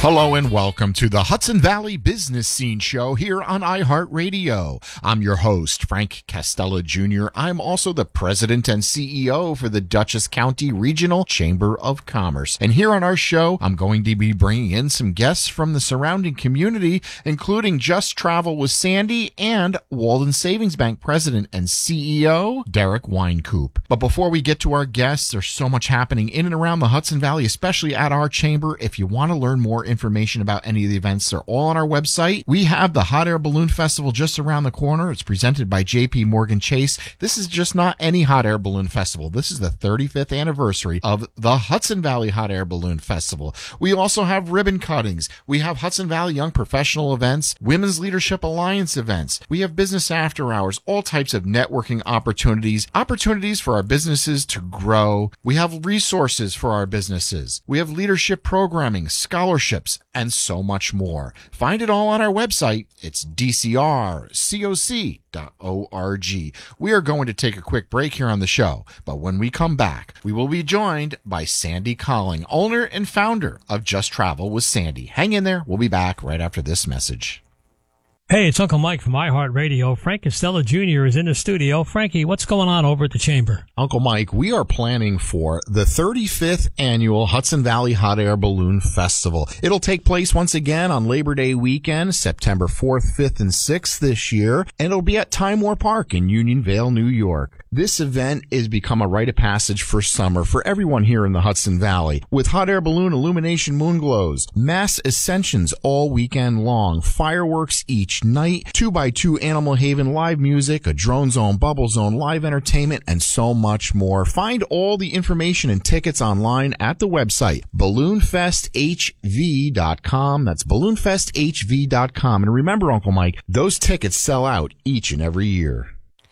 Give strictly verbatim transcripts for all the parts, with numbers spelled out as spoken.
Hello and welcome to the Hudson Valley Business Scene Show here on iHeartRadio. I'm your host, Frank Castella Junior I'm also the president and C E O for the Dutchess County Regional Chamber of Commerce. And here on our show, I'm going to be bringing in some guests from the surrounding community, including Just Travel with Sandy and Walden Savings Bank president and C E O, Derek Wynkoop. But before we get to our guests, there's so much happening in and around the Hudson Valley, especially at our chamber. If you want to learn more information about any of the events, they're all on our website. We have the Hot Air Balloon Festival just around the corner. It's presented by J P Morgan Chase. This is just not any Hot Air Balloon Festival. This is the thirty-fifth anniversary of the Hudson Valley Hot Air Balloon Festival. We also have ribbon cuttings. We have Hudson Valley Young Professional events, Women's Leadership Alliance events. We have business after hours, all types of networking opportunities, opportunities for our businesses to grow. We have resources for our businesses. We have leadership programming, scholarships, and so much more. Find it all on our website. It's d c r coc dot org. We are going to take a quick break here on the show, but when we come back, we will be joined by Sandy Colling, owner and founder of Just Travel with Sandy. Hang in there. We'll be back right after this message. Hey, it's Uncle Mike from iHeartRadio. Frank Costello Junior is in the studio. Frankie, what's going on over at the Chamber? Uncle Mike, we are planning for the thirty-fifth annual Hudson Valley Hot Air Balloon Festival. It'll take place once again on Labor Day weekend, September fourth, fifth, and sixth this year, and it'll be at Time War Park in Unionvale, New York. This event has become a rite of passage for summer for everyone here in the Hudson Valley, with hot air balloon illumination moon glows, mass ascensions all weekend long, fireworks each night, two by two Animal Haven live music, a drone zone, bubble zone, live entertainment, and so much more. Find all the information and tickets online at the website, balloon fest h v dot com. That's balloon fest h v dot com. And remember, Uncle Mike, those tickets sell out each and every year.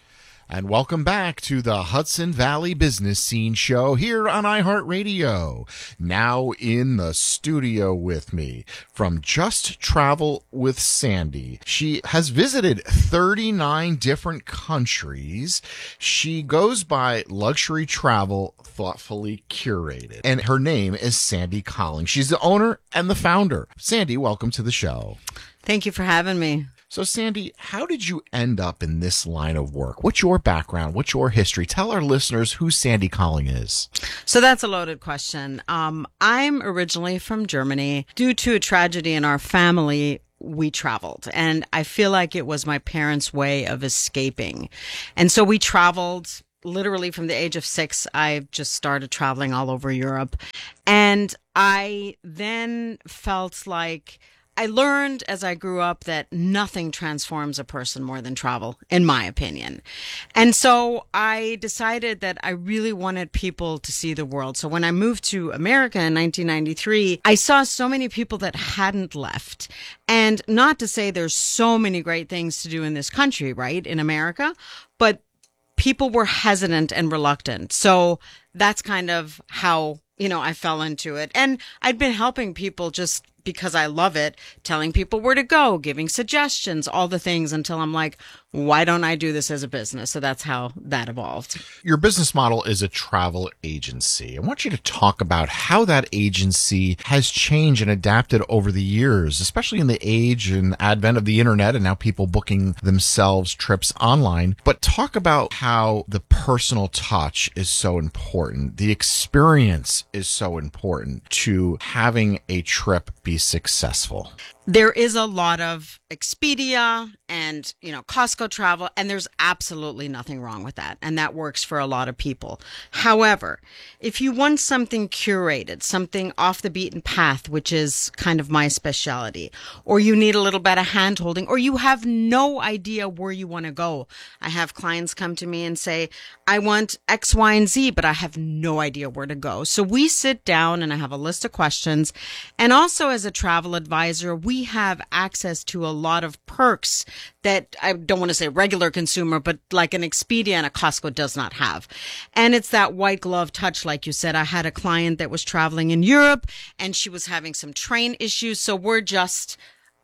And welcome back to the Hudson Valley Business Scene Show here on iHeartRadio. Now in the studio with me from Just Travel with Sandy. She has visited thirty-nine different countries. She goes by Luxury Travel Thoughtfully Curated. And her name is Sandy Colling. She's the owner and the founder. Sandy, welcome to the show. Thank you for having me. So, Sandy, how did you end up in this line of work? What's your background? What's your history? Tell our listeners who Sandy Colling is. So that's a loaded question. Um, I'm originally from Germany. Due to a tragedy in our family, we traveled, and I feel like it was my parents' way of escaping. And so we traveled. Literally from the age of six, I just started traveling all over Europe. And I then felt like I learned as I grew up that nothing transforms a person more than travel, in my opinion. And so I decided that I really wanted people to see the world. So when I moved to America in nineteen ninety-three, I saw so many people that hadn't left. And not to say there's so many great things to do in this country, right, in America, but people were hesitant and reluctant. So that's kind of how, you know, I fell into it. And I'd been helping people just because I love it, telling people where to go, giving suggestions, all the things, until I'm like, why don't I do this as a business? So that's how that evolved. Your business model is a travel agency. I want you to talk about how that agency has changed and adapted over the years, especially in the age and advent of the internet and now people booking themselves trips online. But talk about how the personal touch is so important. The experience is so important to having a trip be successful. There is a lot of Expedia and, you know, Costco travel, and there's absolutely nothing wrong with that. And that works for a lot of people. However, if you want something curated, something off the beaten path, which is kind of my specialty, or you need a little bit of hand holding, or you have no idea where you want to go. I have clients come to me and say, I want X, Y, and Z, but I have no idea where to go. So we sit down and I have a list of questions. And also as a travel advisor, we have access to a lot of perks that I don't want to say regular consumer, but like an Expedia and a Costco does not have. And it's that white glove touch. Like you said, I had a client that was traveling in Europe and she was having some train issues. So we're just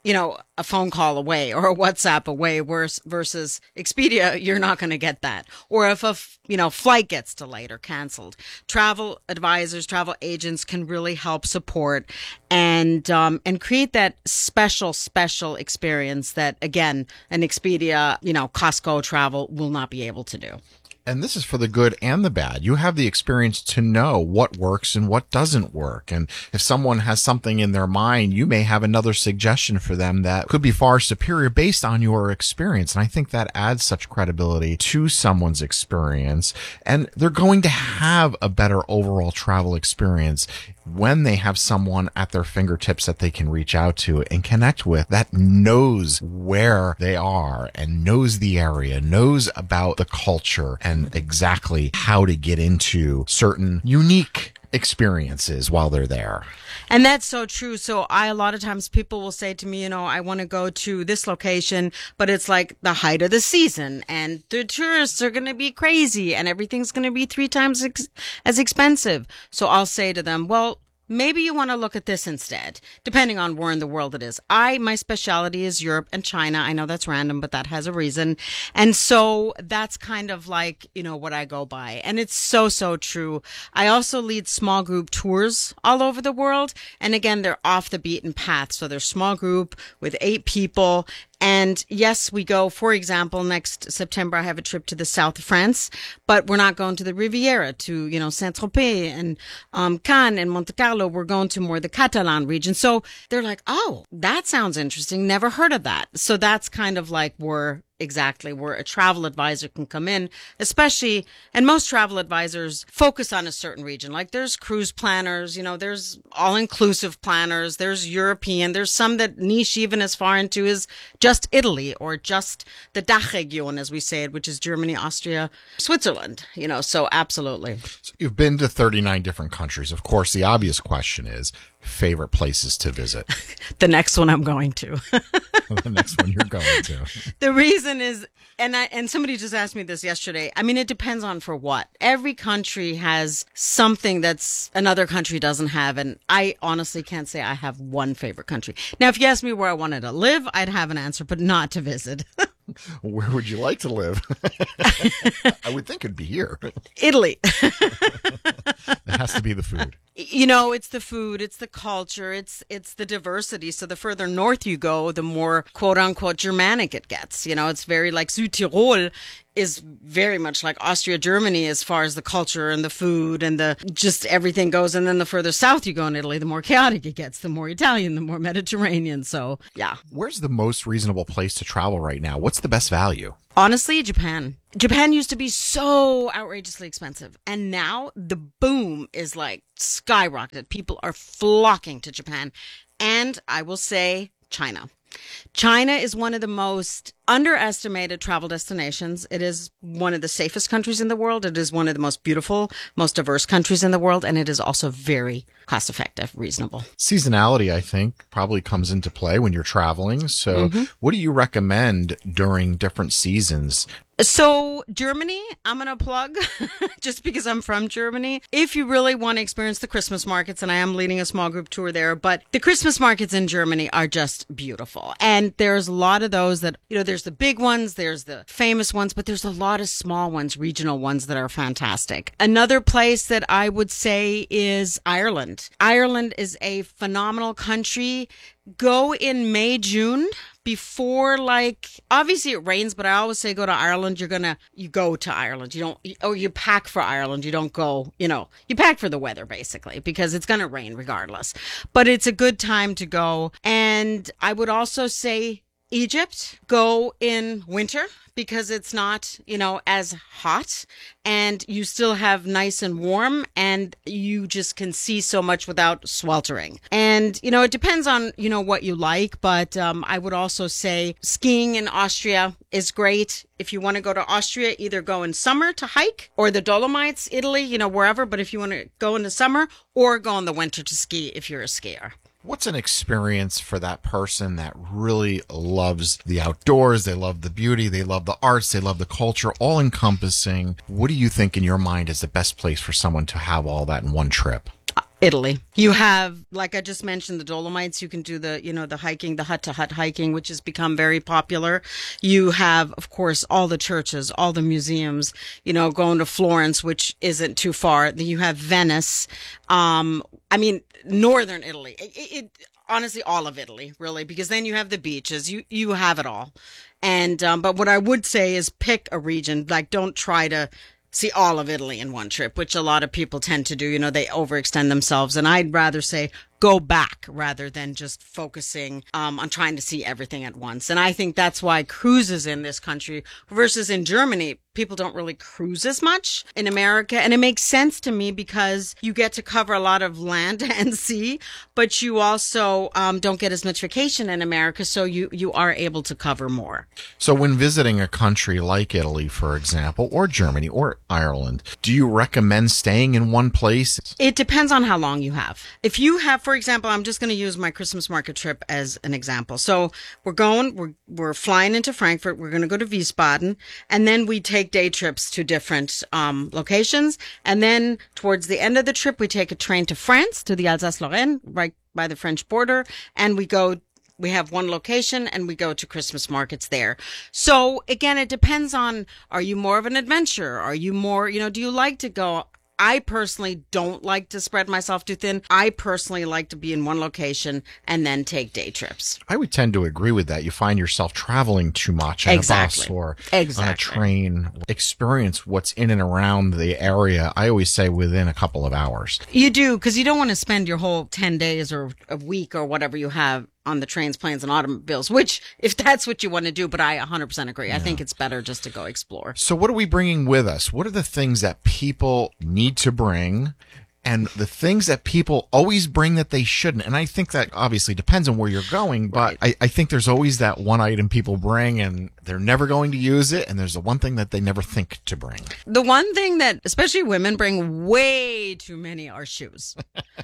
you know, a phone call away or a WhatsApp away versus, versus Expedia, you're not going to get that. Or if a, f- you know, flight gets delayed or canceled, travel advisors, travel agents can really help support and, um, and create that special, special experience that, again, an Expedia, you know, Costco travel will not be able to do. And this is for the good and the bad. You have the experience to know what works and what doesn't work. And if someone has something in their mind, you may have another suggestion for them that could be far superior based on your experience. And I think that adds such credibility to someone's experience. And they're going to have a better overall travel experience when they have someone at their fingertips that they can reach out to and connect with that knows where they are and knows the area, knows about the culture and exactly how to get into certain unique experiences while they're there. And that's so true. So I, a lot of times people will say to me, you know, I want to go to this location, but it's like the height of the season and the tourists are going to be crazy and everything's going to be three times ex- as expensive. So I'll say to them, well, maybe you want to look at this instead, depending on where in the world it is. I, my specialty is Europe and China. I know that's random, but that has a reason. And so that's kind of like, you know, what I go by. And it's so, so true. I also lead small group tours all over the world. And again, they're off the beaten path. So they're small group with eight people. And yes, we go, for example, next September, I have a trip to the south of France, but we're not going to the Riviera, to, you know, Saint-Tropez and um, Cannes and Monte Carlo. We're going to more the Catalan region. So they're like, oh, that sounds interesting. Never heard of that. So that's kind of like where exactly where a travel advisor can come in, especially, and most travel advisors focus on a certain region. Like there's cruise planners, you know, there's all-inclusive planners, there's European, there's some that niche even as far into as just Italy or just the Dachregion, as we say it, which is Germany, Austria, Switzerland, you know, so absolutely. So you've been to thirty-nine different countries. Of course, the obvious question is favorite places to visit. The next one I'm going to. The next one you're going to. The reason is, and I, and somebody just asked me this yesterday. I mean, it depends on for what. Every country has something that's another country doesn't have. And I honestly can't say I have one favorite country. Now, if you asked me where I wanted to live, I'd have an answer, but not to visit. Where would you like to live? I would think it'd be here. Italy. It has to be the food. You know, it's the food, it's the culture, it's it's the diversity. So the further north you go, the more quote unquote Germanic it gets. You know, it's very like Südtirol is very much like Austria, Germany as far as the culture and the food and the just everything goes. And then the further south you go in Italy, the more chaotic it gets, the more Italian, the more Mediterranean. So yeah. Where's the most reasonable place to travel right now? What's the best value? Honestly, Japan. Japan used to be so outrageously expensive. And now the boom is like skyrocketed. People are flocking to Japan. And I will say China. China is one of the most underestimated travel destinations. It is one of the safest countries in the world. It is one of the most beautiful, most diverse countries in the world. And it is also very cost effective, reasonable. Seasonality, I think, probably comes into play when you're traveling. So mm-hmm. What do you recommend during different seasons? So Germany, I'm going to plug just because I'm from Germany. If you really want to experience the Christmas markets, and I am leading a small group tour there, but the Christmas markets in Germany are just beautiful. And there's a lot of those that, you know, there's the big ones, there's the famous ones, but there's a lot of small ones, regional ones that are fantastic. Another place that I would say is Ireland. Ireland is a phenomenal country. Go in May, June. Before, like, obviously it rains, but I always say go to Ireland. You're going to, you go to Ireland. You don't, or you pack for Ireland. You don't go, you know, you pack for the weather basically because it's going to rain regardless. But it's a good time to go. And I would also say Egypt, go in winter because it's not, you know, as hot and you still have nice and warm and you just can see so much without sweltering. And, you know, it depends on, you know, what you like, but um, I would also say skiing in Austria is great. If you want to go to Austria, either go in summer to hike or the Dolomites, Italy, you know, wherever. But if you want to go in the summer or go in the winter to ski if you're a skier. What's an experience for that person that really loves the outdoors? They love the beauty. They love the arts. They love the culture, all encompassing. What do you think in your mind is the best place for someone to have all that in one trip? Italy. You have, like I just mentioned, the Dolomites. You can do the, you know, the hiking, the hut to hut hiking, which has become very popular. You have, of course, all the churches, all the museums, you know, going to Florence, which isn't too far. Then you have Venice. Um, I mean, northern Italy. It, it, honestly, all of Italy, really, because then you have the beaches. You, you have it all. And, um, but what I would say is pick a region. Like, don't try to see all of Italy in one trip, which a lot of people tend to do. You know, they overextend themselves. And I'd rather say go back rather than just focusing um, on trying to see everything at once. And I think that's why cruises in this country versus in Germany, people don't really cruise as much in America. And it makes sense to me because you get to cover a lot of land and sea, but you also um, don't get as much vacation in America. So you, you are able to cover more. So when visiting a country like Italy, for example, or Germany or Ireland, do you recommend staying in one place? It depends on how long you have. If you have, for example, I'm just going to use my Christmas market trip as an example. So we're going, we're, we're flying into Frankfurt. We're going to go to Wiesbaden, and then we take day trips to different um, locations. And then towards the end of the trip, we take a train to France, to the Alsace-Lorraine, right by the French border. And we go, we have one location and we go to Christmas markets there. So again, it depends on, are you more of an adventurer? Are you more, you know, do you like to go? I personally don't like to spread myself too thin. I personally like to be in one location and then take day trips. I would tend to agree with that. You find yourself traveling too much on exactly. a bus or exactly. on a train. Experience what's in and around the area, I always say within a couple of hours. You do, because you don't want to spend your whole ten days or a week or whatever you have on the trains, planes, and automobiles, which, if that's what you want to do, but I one hundred percent agree. Yeah. I think it's better just to go explore. So what are we bringing with us? What are the things that people need to bring and the things that people always bring that they shouldn't? And I think that obviously depends on where you're going, but right. I, I think there's always that one item people bring and they're never going to use it, and there's the one thing that they never think to bring. The one thing that especially women bring way too many are shoes.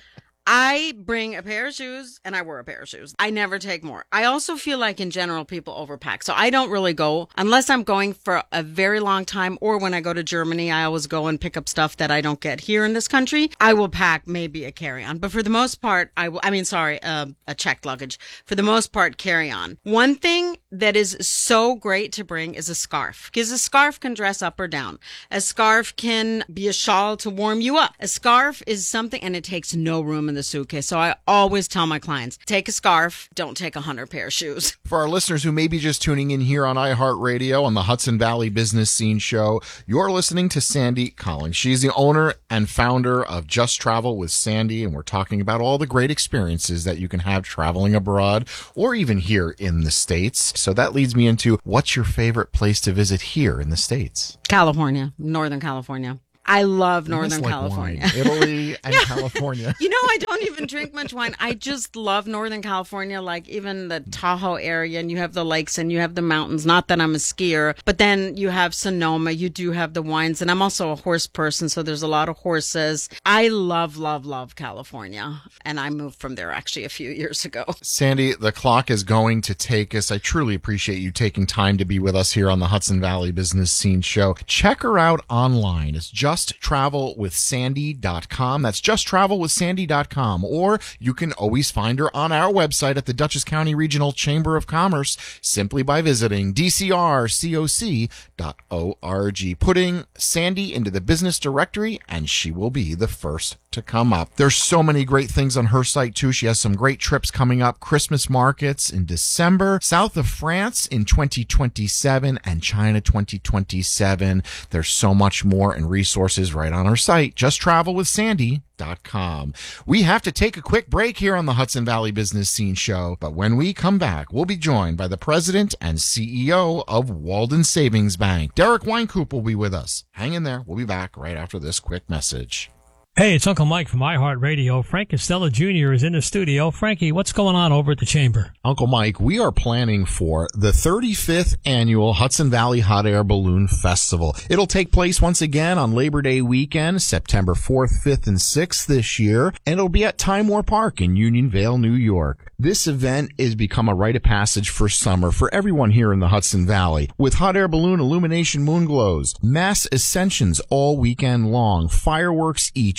I bring a pair of shoes and I wear a pair of shoes. I never take more. I also feel like in general people overpack. So I don't really go unless I'm going for a very long time, or when I go to Germany, I always go and pick up stuff that I don't get here in this country. I will pack maybe a carry-on, but for the most part, I will, I mean, sorry, uh, a checked luggage. For the most part, carry-on. One thing that is so great to bring is a scarf, because a scarf can dress up or down. A scarf can be a shawl to warm you up. A scarf is something, and it takes no room in the suitcase. So I always tell my clients, take a scarf, don't take a hundred pair of shoes. For our listeners who may be just tuning in here on iHeartRadio on the Hudson Valley Business Scene Show, you're listening to Sandy Collins. She's the owner and founder of Just Travel with Sandy, and we're talking about all the great experiences that you can have traveling abroad or even here in the States. So that leads me into, what's your favorite place to visit here in the States? California, Northern California. I love Northern like California. Wine. Italy and yeah. California. You know, I don't even drink much wine. I just love Northern California, like even the Tahoe area, and you have the lakes and you have the mountains. Not that I'm a skier, but then you have Sonoma. You do have the wines, and I'm also a horse person, so there's a lot of horses. I love, love, love California, and I moved from there actually a few years ago. Sandy, the clock is going to take us. I truly appreciate you taking time to be with us here on the Hudson Valley Business Scene Show. Check her out online. It's just just travel with sandy dot com. That's just travel with sandy dot com. Or you can always find her on our website at the Dutchess County Regional Chamber of Commerce simply by visiting d c r coc dot org. Putting Sandy into the business directory, and she will be the first to come up. There's so many great things on her site too. She has some great trips coming up. Christmas markets in December, south of France in twenty twenty-seven, and China twenty twenty-seven. There's so much more and resources right on our site, just travel with sandy dot com. We have to take a quick break here on the Hudson Valley Business Scene Show, but when we come back, we'll be joined by the president and C E O of Walden Savings Bank. Derek Weinkoop will be with us. Hang in there. We'll be back right after this quick message. Hey, it's Uncle Mike from iHeartRadio. Frank Costello Junior is in the studio. Frankie, what's going on over at the Chamber? Uncle Mike, we are planning for the thirty-fifth annual Hudson Valley Hot Air Balloon Festival. It'll take place once again on Labor Day weekend, September fourth, fifth, and sixth this year, and it'll be at Time War Park in Unionvale, New York. This event is become a rite of passage for summer for everyone here in the Hudson Valley, with hot air balloon illumination moon glows, mass ascensions all weekend long, fireworks each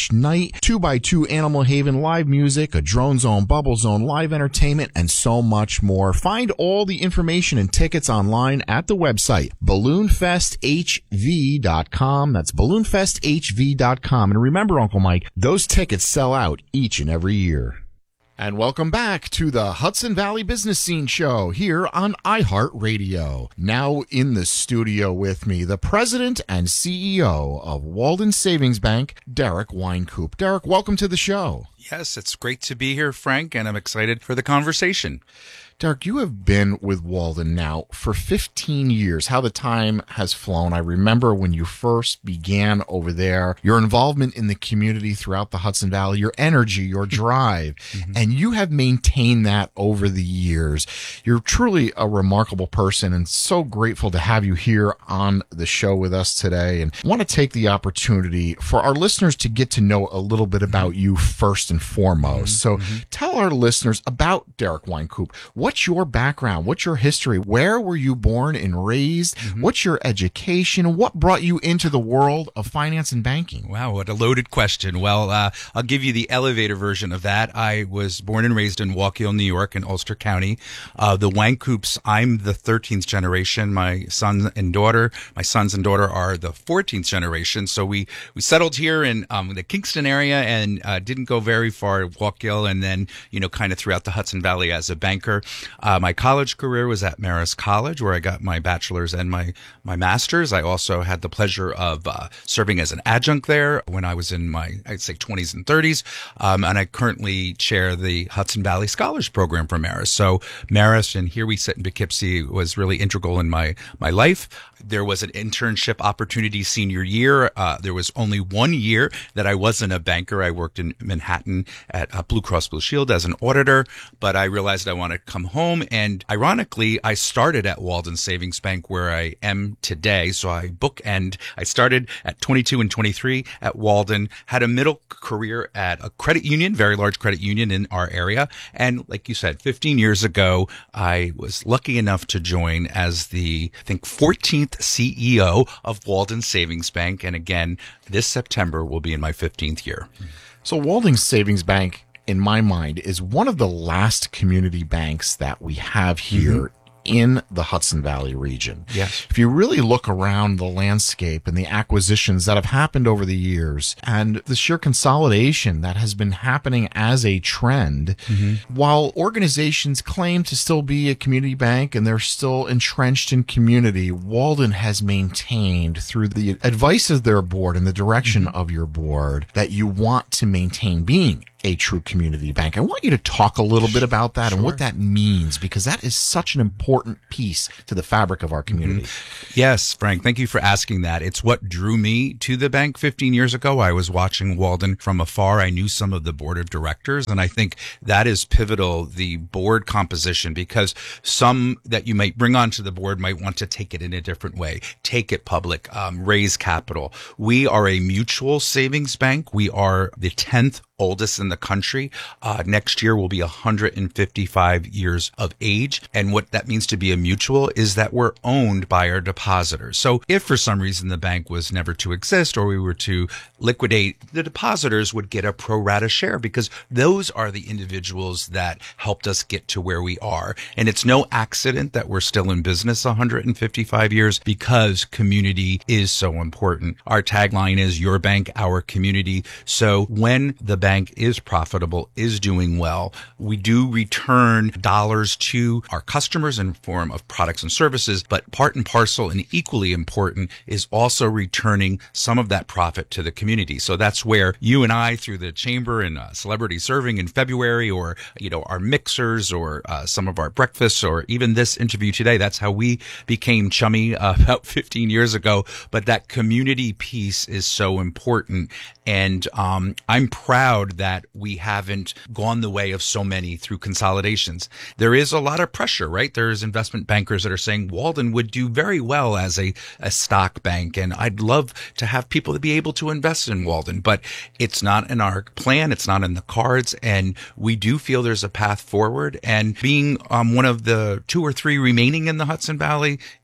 each night, two by two Animal Haven live music, a Drone Zone, Bubble Zone, live entertainment, and so much more. Find all the information and tickets online at the website, balloon fest h v dot com. That's balloon fest h v dot com. And remember, Uncle Mike, those tickets sell out each and every year. And welcome back to the Hudson Valley Business Scene Show here on iHeartRadio. Now in the studio with me, the president and C E O of Walden Savings Bank, Derek Wynkoop. Derek, welcome to the show. Yes, it's great to be here, Frank, and I'm excited for the conversation. Derek, you have been with Walden now for fifteen years. How the time has flown. I remember when you first began over there, your involvement in the community throughout the Hudson Valley, your energy, your drive, mm-hmm. and you have maintained that over the years. You're truly a remarkable person and so grateful to have you here on the show with us today. And I want to take the opportunity for our listeners to get to know a little bit about you first and foremost. So mm-hmm. tell our listeners about Derek Wynkoop. What's your background? What's your history? Where were you born and raised? Mm-hmm. What's your education? What brought you into the world of finance and banking? Wow, what a loaded question. Well, uh, I'll give you the elevator version of that. I was born and raised in Waukegan, New York, in Ulster County. Uh, the Wynkoops, I'm the thirteenth generation. My son and daughter, my sons and daughter are the fourteenth generation. So we, we settled here in um, the Kingston area and uh, didn't go very far, Waukegan, and then, you know, kind of throughout the Hudson Valley as a banker. Uh, my college career was at Marist College, where I got my bachelor's and my, my master's. I also had the pleasure of uh, serving as an adjunct there when I was in my, I'd say, twenties and thirties. Um, and I currently chair the Hudson Valley Scholars Program for Marist. So Marist, and here we sit in Poughkeepsie, was really integral in my, my life. There was an internship opportunity senior year. Uh, there was only one year that I wasn't a banker. I worked in Manhattan at uh, Blue Cross Blue Shield as an auditor, but I realized I wanted to come home. And ironically, I started at Walden Savings Bank where I am today. So I bookend. I started at twenty-two and twenty-three at Walden, had a middle career at a credit union, very large credit union in our area. And like you said, fifteen years ago, I was lucky enough to join as the, I think, fourteenth C E O of Walden Savings Bank. And again, this September will be in my fifteenth year. So Walden Savings Bank, in my mind, is one of the last community banks that we have here mm-hmm. in the Hudson Valley region. Yes. If you really look around the landscape and the acquisitions that have happened over the years and the sheer consolidation that has been happening as a trend, mm-hmm. while organizations claim to still be a community bank and they're still entrenched in community, Walden has maintained through the advice of their board and the direction mm-hmm. of your board that you want to maintain being a true community bank. I want you to talk a little bit about that sure. and what that means, because that is such an important piece to the fabric of our community. Mm-hmm. Yes, Frank, thank you for asking that. It's what drew me to the bank fifteen years ago. I was watching Walden from afar. I knew some of the board of directors, and I think that is pivotal, the board composition, because some that you might bring onto the board might want to take it in a different way, take it public, um, raise capital. We are a mutual savings bank. We are the tenth oldest in the country. Uh, next year will be one hundred fifty-five years of age. And what that means to be a mutual is that we're owned by our depositors. So if for some reason the bank was never to exist or we were to liquidate, the depositors would get a pro rata share because those are the individuals that helped us get to where we are. And it's no accident that we're still in business one hundred fifty-five years because community is so important. Our tagline is your bank, our community. So when the bank is profitable, is doing well, we do return dollars to our customers in form of products and services, but part and parcel and equally important is also returning some of that profit to the community. So that's where you and I, through the chamber and uh, celebrity serving in February, or, you know, our mixers or uh, some of our breakfasts, or even this interview today, that's how we became chummy uh, about fifteen years ago. But that community piece is so important. And um, I'm proud that we haven't gone the way of so many through consolidations. There is a lot of pressure, right? There's investment bankers that are saying Walden would do very well as a, a stock bank, and I'd love to have people to be able to invest in Walden, but it's not in our plan. It's not in the cards, and we do feel there's a path forward. And being um, one of the two or three remaining in the Hudson Valley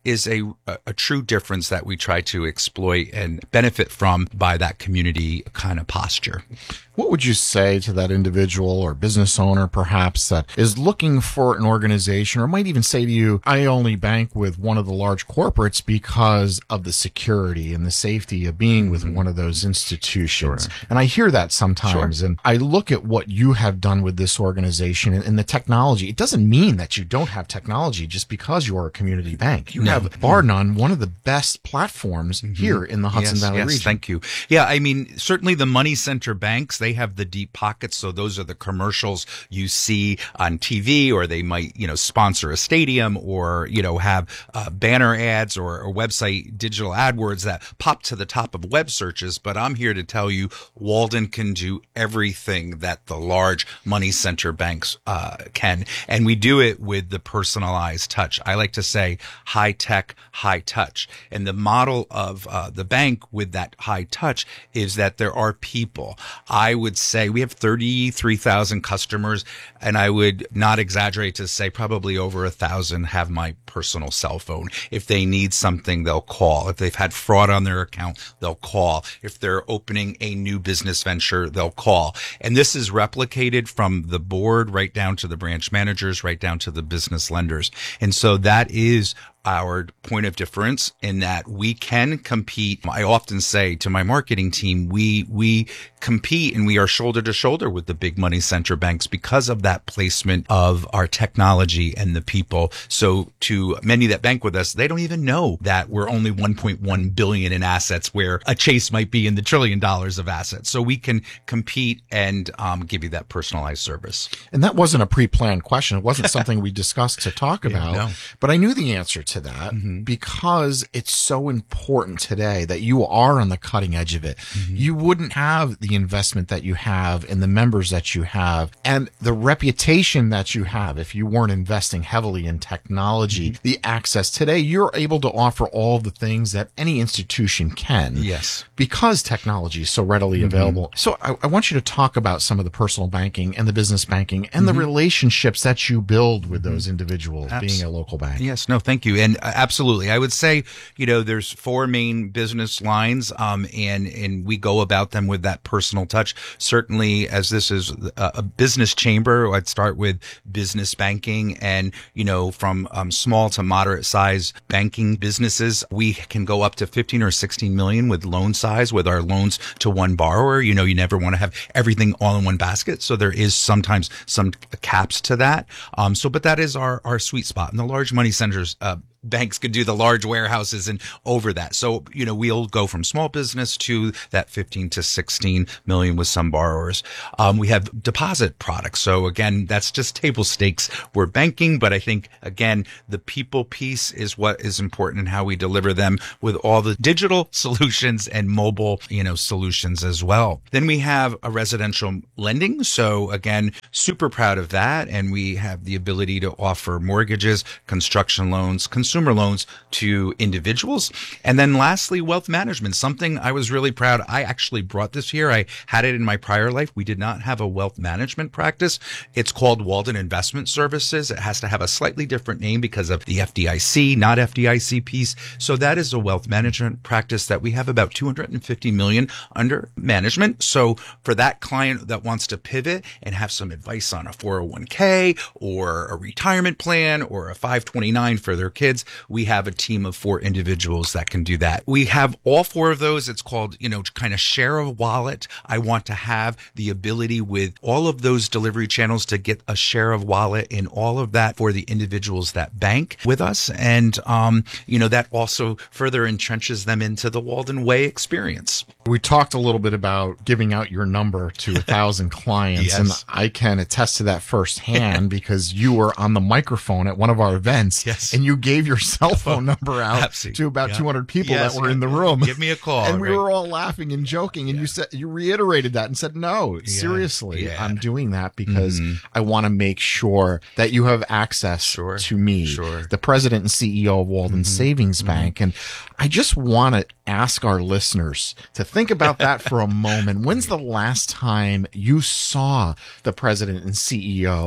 is a, a, a true difference that we try to exploit and benefit from by that community kind of posture. What would you say to that individual or business owner, perhaps, that is looking for an organization, or might even say to you, I only bank with one of the large corporates because of the security and the safety of being with mm-hmm. one of those institutions? Sure. And I hear that sometimes. Sure. And I look at what you have done with this organization and, and the technology. It doesn't mean that you don't have technology just because you are a community bank. You no. have, bar none, one of the best platforms mm-hmm. here in the Hudson yes, Valley yes, region. Thank you. Yeah, I mean, certainly the money center banks, they have the deep pockets. So those are the commercials you see on T V, or they might, you know, sponsor a stadium, or, you know, have uh, banner ads or, or website digital AdWords that pop to the top of web searches. But I'm here to tell you, Walden can do everything that the large money center banks uh, can. And we do it with the personalized touch. I like to say high tech, high touch. And the model of uh, the bank with that high touch is that there are people. I would say we have thirty-three thousand customers, and I would not exaggerate to say probably over a thousand have my personal cell phone. If they need something, they'll call. If they've had fraud on their account, they'll call. If they're opening a new business venture, they'll call. And this is replicated from the board right down to the branch managers, right down to the business lenders. And so that is our point of difference, in that we can compete. I often say to my marketing team, we we compete and we are shoulder to shoulder with the big money center banks because of that placement of our technology and the people. So to many that bank with us, they don't even know that we're only one point one billion in assets, where a Chase might be in the trillion dollars of assets. So we can compete and um, give you that personalized service. And that wasn't a pre-planned question. It wasn't something we discussed to talk about, yeah, no. but I knew the answer to that mm-hmm. because it's so important today that you are on the cutting edge of it. Mm-hmm. You wouldn't have the investment that you have and the members that you have and the reputation that you have if you weren't investing heavily in technology, mm-hmm. the access. Today, you're able to offer all the things that any institution can. Yes. Because technology is so readily mm-hmm. available. So I, I want you to talk about some of the personal banking and the business banking and mm-hmm. the relationships that you build with those individuals Abs- being a local bank. Yes. No, thank you. And uh, absolutely. I would say, you know, there's four main business lines, um, and, and we go about them with that personal touch. Certainly, as this is a, a business chamber, I'd start with business banking, and, you know, from um, small to moderate size banking businesses, we can go up to fifteen or sixteen million with loan size with our loans to one borrower. You know, you never want to have everything all in one basket. So there is sometimes some caps to that. Um, so, but that is our, our sweet spot. And the large money centers, uh, banks could do the large warehouses and over that. So, you know, we'll go from small business to that fifteen to sixteen million with some borrowers. Um, we have deposit products. So again, that's just table stakes. We're banking, but I think, again, the people piece is what is important and how we deliver them with all the digital solutions and mobile, you know, solutions as well. Then we have a residential lending. So again, super proud of that. And we have the ability to offer mortgages, construction loans, consumer loans to individuals. And then lastly, wealth management, something I was really proud. I actually brought this here. I had it in my prior life. We did not have a wealth management practice. It's called Walden Investment Services. It has to have a slightly different name because of the F D I C, not F D I C piece. So that is a wealth management practice that we have about two hundred fifty million under management. So for that client that wants to pivot and have some advice on a four oh one k or a retirement plan or a five twenty-nine for their kids, we have a team of four individuals that can do that. We have all four of those. It's called, you know, kind of share a wallet. I want to have the ability with all of those delivery channels to get a share of wallet in all of that for the individuals that bank with us. And, um, you know, that also further entrenches them into the Walden Way experience. We talked a little bit about giving out your number to a thousand clients. Yes. And I can attest to that firsthand because you were on the microphone at one of our events. Yes. And you gave your cell phone number out Absolutely. to about yeah. two hundred people yes, that were yeah. in the room. Give me a call. And we right? were all laughing and joking. And yeah. you said, you reiterated that and said, no, yeah. seriously, yeah. I'm doing that because mm-hmm. I want to make sure that you have access sure. to me, sure. the president and C E O of Walden mm-hmm. Savings mm-hmm. Bank. And I just want to ask our listeners to think about that for a moment. When's the last time you saw the president and C E O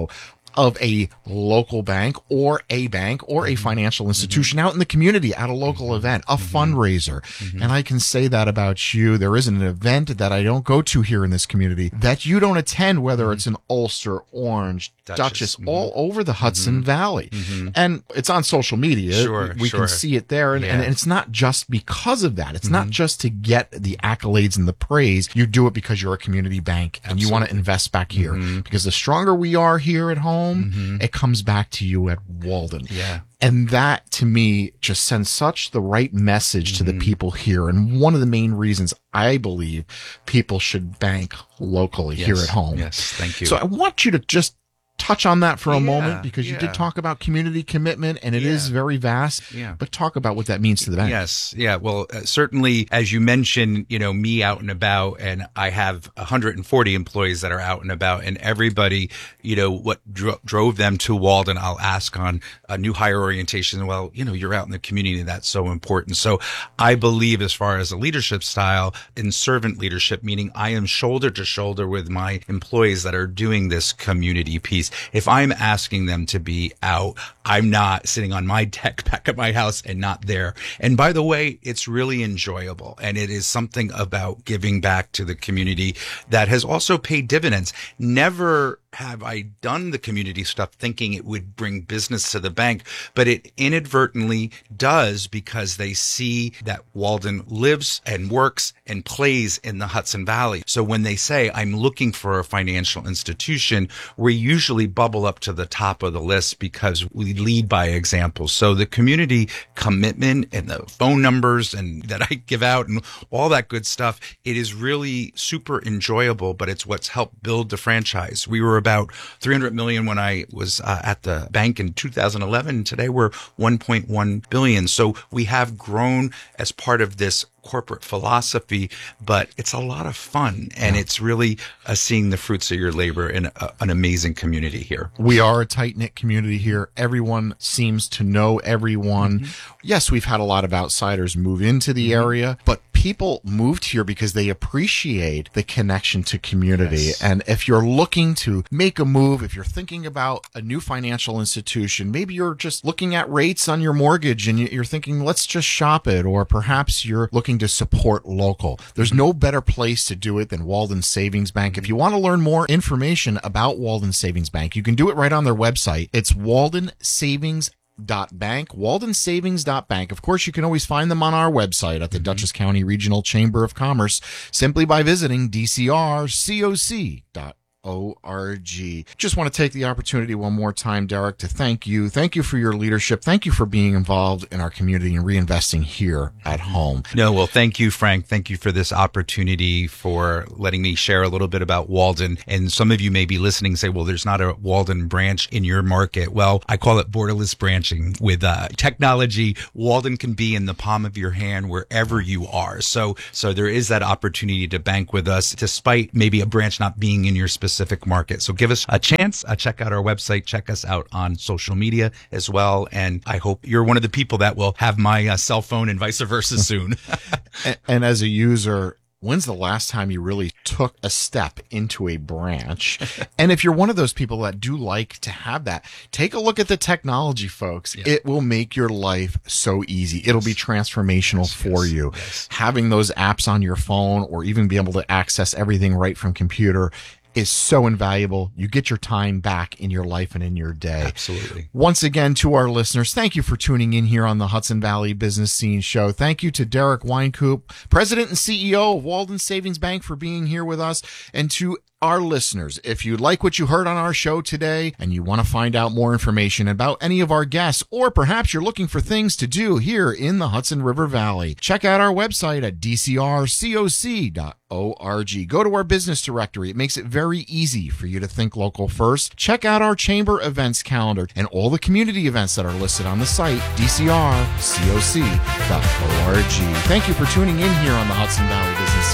of a local bank or a bank or a financial institution mm-hmm. out in the community at a local mm-hmm. event, a mm-hmm. fundraiser. Mm-hmm. And I can say that about you. There isn't an event that I don't go to here in this community that you don't attend, whether mm-hmm. it's in Ulster, Orange, Dutchess, Dutchess mm-hmm. all over the Hudson mm-hmm. Valley. Mm-hmm. And it's on social media. Sure, we sure. can see it there. And, yeah. and it's not just because of that. It's mm-hmm. not just to get the accolades and the praise. You do it because you're a community bank and Absolutely. You want to invest back here. Mm-hmm. Because the stronger we are here at home, mm-hmm. it comes back to you at Walden. Yeah. And that, to me, just sends such the right message mm-hmm. to the people here. And one of the main reasons I believe people should bank locally yes. here at home. Yes, thank you. So I want you to just touch on that for a yeah, moment, because you yeah. did talk about community commitment, and it yeah. is very vast. Yeah. But talk about what that means to the bank. Yes. Yeah. Well, uh, certainly, as you mentioned, you know, me out and about, and I have one hundred forty employees that are out and about, and everybody, you know, what dro- drove them to Walden, I'll ask on a new hire orientation. Well, you know, you're out in the community. That's so important. So I believe, as far as a leadership style, in servant leadership, meaning I am shoulder to shoulder with my employees that are doing this community piece. If I'm asking them to be out, I'm not sitting on my deck back at my house and not there. And by the way, it's really enjoyable. And it is something about giving back to the community that has also paid dividends. Never have I done the community stuff thinking it would bring business to the bank, but it inadvertently does, because they see that Walden lives and works and plays in the Hudson Valley. So when they say, I'm looking for a financial institution, we usually bubble up to the top of the list because we lead by example. So the community commitment and the phone numbers and that I give out and all that good stuff, it is really super enjoyable, but it's what's helped build the franchise. We were about three hundred million when I was uh, at the bank in two thousand eleven. Today we're one point one billion. So we have grown as part of this corporate philosophy, but it's a lot of fun, and yeah. it's really uh, seeing the fruits of your labor in a, an amazing community here. We are a tight-knit community here. Everyone seems to know everyone. Mm-hmm. Yes, we've had a lot of outsiders move into the mm-hmm. area, but people moved here because they appreciate the connection to community. Yes. And if you're looking to make a move, if you're thinking about a new financial institution, maybe you're just looking at rates on your mortgage and you're thinking, let's just shop it, or perhaps you're looking to support local. There's no better place to do it than Walden Savings Bank. If you want to learn more information about Walden Savings Bank, you can do it right on their website. It's Walden Savings Dot bank, Walden Savings dot bank. Of course, you can always find them on our website at the mm-hmm. Dutchess County Regional Chamber of Commerce simply by visiting D C R C O C dot org. Just want to take the opportunity one more time, Derek, to thank you. Thank you for your leadership. Thank you for being involved in our community and reinvesting here at home. No, well, thank you, Frank. Thank you for this opportunity, for letting me share a little bit about Walden. And some of you may be listening and say, well, there's not a Walden branch in your market. Well, I call it borderless branching. With uh, technology, Walden can be in the palm of your hand wherever you are. So, so there is that opportunity to bank with us, despite maybe a branch not being in your specific specific market. So give us a chance. Uh, check out our website. Check us out on social media as well. And I hope you're one of the people that will have my uh, cell phone and vice versa soon. and, and as a user, when's the last time you really took a step into a branch? And if you're one of those people that do like to have that, take a look at the technology, folks. Yeah. It will make your life so easy. Yes. It'll be transformational yes, for yes, you. Yes. Having those apps on your phone, or even be able to access everything right from computer, is so invaluable. You get your time back in your life and in your day. Absolutely. Once again, to our listeners, thank you for tuning in here on the Hudson Valley Business Scene Show. Thank you to Derek Wynkoop, President and C E O of Walden Savings Bank, for being here with us. And to our listeners, if you like what you heard on our show today and you want to find out more information about any of our guests, or perhaps you're looking for things to do here in the Hudson River Valley, check out our website at D C R C O C dot org. Go to our business directory. It makes it very easy for you to think local first. Check out our chamber events calendar and all the community events that are listed on the site, D C R C O C dot org. Thank you for tuning in here on the Hudson Valley Business